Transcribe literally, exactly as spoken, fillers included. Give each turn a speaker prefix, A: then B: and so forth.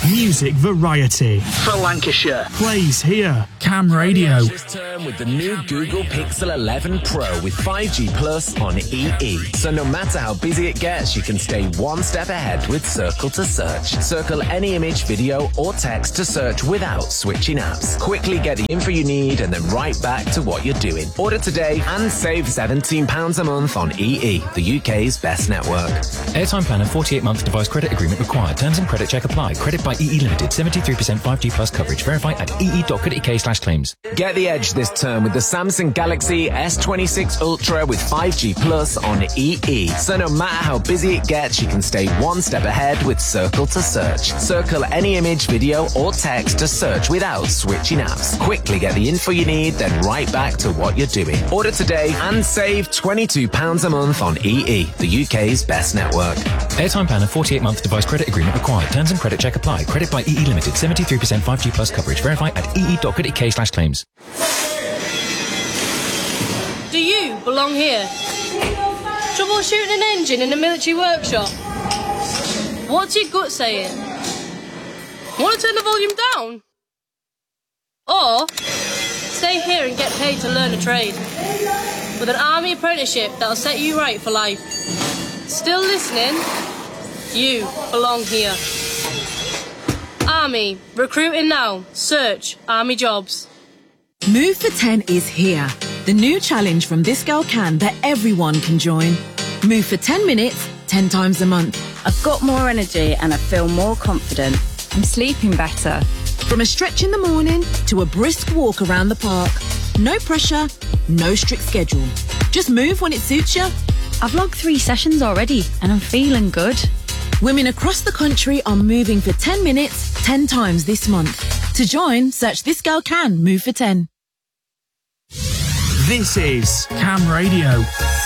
A: Music variety.
B: For Lancashire.
A: Plays here. Cam Radio.
C: This term with the new Google Pixel eleven Pro with five G Plus on E E. So no matter how busy it gets, you can stay one step ahead with Circle to Search. Circle any image, video or text to search without switching apps. Quickly get the info you need and then right back to what you're doing. Order today and save seventeen pounds a month on E E, the U K's best network.
D: Airtime plan and forty-eight month device credit agreement required. Terms and credit check apply. Credit by E E Limited. seventy-three percent five G plus coverage. Verify at ee.co.uk slash claims.
C: Get the edge this term with the Samsung Galaxy S twenty-six Ultra with five G Plus on E E. So no matter how busy it gets, you can stay one step ahead with Circle to Search. Circle any image, video or text to search without switching apps. Quickly get the info you need, then right back to what you're doing. Order today and save twenty-two pounds a month on E E, the U K's best network.
D: Airtime plan and forty-eight month device credit agreement required. Terms and credit check apply. Credit by E E Limited. seventy-three percent five G plus coverage. Verify at ee.co.uk slash claims.
E: Do you belong here? Troubleshooting an engine in a military workshop? What's your gut saying? Want to turn the volume down? Or stay here and get paid to learn a trade with an army apprenticeship that'll set you right for life. Still listening? You belong here. Army, recruiting now. Search Army jobs.
F: Move for ten is here. The new challenge from This Girl Can that everyone can join. Move for ten minutes, ten times a month.
G: I've got more energy and I feel more confident. I'm sleeping better.
F: From a stretch in the morning to a brisk walk around the park. No pressure, no strict schedule. Just move when it suits you.
G: I've logged three sessions already and I'm feeling good.
F: Women across the country are moving for ten minutes, ten times this month. To join, search This Girl Can Move for ten.
A: This is Cam Radio.